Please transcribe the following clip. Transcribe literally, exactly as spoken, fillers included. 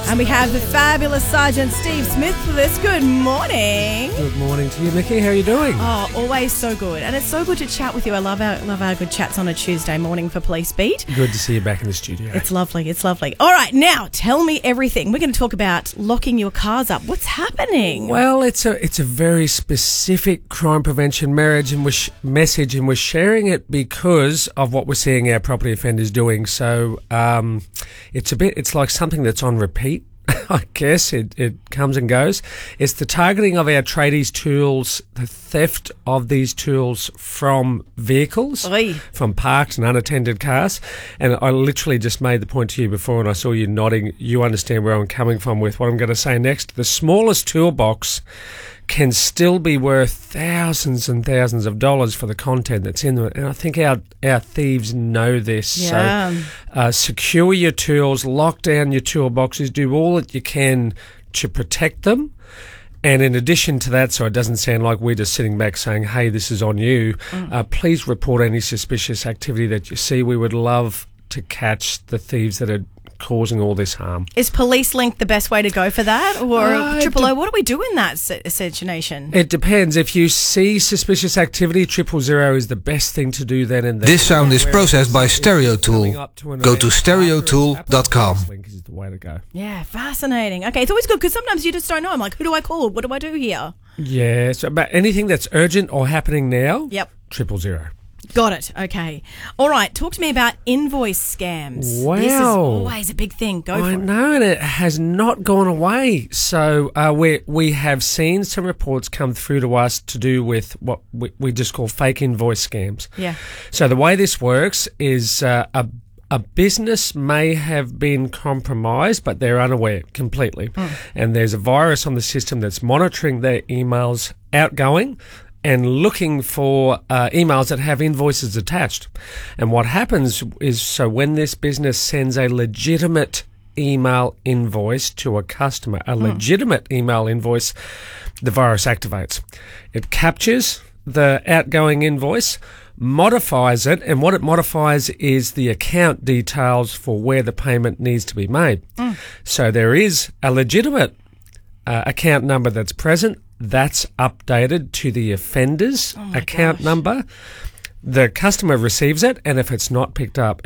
And we have the fabulous Sergeant Steve Smith with us. Good morning. Good morning to you, Mickey. How are you doing? Oh, always so good. And it's so good to chat with you. I love our love our good chats on a Tuesday morning for Police Beat. Good to see you back in the studio. It's lovely. It's lovely. All right, now tell me everything. We're going to talk about locking your cars up. What's happening? Well, it's a it's a very specific crime prevention marriage and we're sh- message, and we're sharing it because of what we're seeing our property offenders doing. So um, it's a bit. It's like something that's on repeat. I guess it, it comes and goes. It's the targeting of our tradies' tools, the theft of these tools from vehicles, Oy. from parked and unattended cars. And I literally just made the point to you before, and I saw you nodding. You understand where I'm coming from with what I'm going to say next. The smallest toolbox can still be worth thousands and thousands of dollars for the content that's in them. And I think our, our thieves know this. Yeah. So uh, secure your tools, lock down your toolboxes, do all that you can to protect them. And in addition to that, so it doesn't sound like we're just sitting back saying, hey, this is on you, mm. uh, please report any suspicious activity that you see. We would love to catch the thieves that are causing all this harm. Is Police Link the best way to go for that? Or Uh, Triple de- O, what do we do in that si- situation? It depends. If you see suspicious activity, triple zero is the best thing to do then and there. This sound is processed by Stereo Tool. Go to stereo tool dot com. Link is the way to go. Yeah, fascinating. Okay, it's always good because sometimes you just don't know. I'm like, who do I call? What do I do here? Yeah, so about anything that's urgent or happening now, Yep. triple zero. Got it. Okay. All right. Talk to me about invoice scams. Wow. This is always a big thing. Go I for it. know, and it has not gone away. So uh, we we have seen some reports come through to us to do with what we, we just call fake invoice scams. Yeah. So the way this works is uh, a a business may have been compromised, but they're unaware completely. Mm. And there's a virus on the system that's monitoring their emails outgoing and looking for uh, emails that have invoices attached. And what happens is, so when this business sends a legitimate email invoice to a customer, a mm. legitimate email invoice, the virus activates. It captures the outgoing invoice, modifies it, and what it modifies is the account details for where the payment needs to be made. Mm. So there is a legitimate uh, account number that's present. That's updated to the offender's oh account gosh. number. The customer receives it, and if it's not picked up,